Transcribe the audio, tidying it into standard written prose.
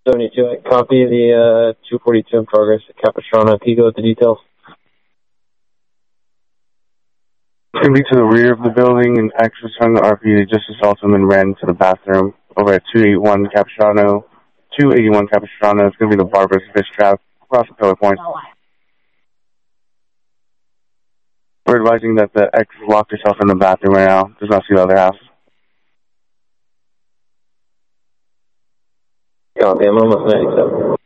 72, I copy the 242 in progress at Capistrano. Can you go with the details? It's going to be to the rear of the building and access from the RP just assaulted him and ran to the bathroom over at 281 Capistrano. 281 Capistrano. It's going to be the Barber's Fish Trap across the Pillar Point. We're advising that the ex locked herself in the bathroom right now. Does not see the other house. Copy, I'm almost 97.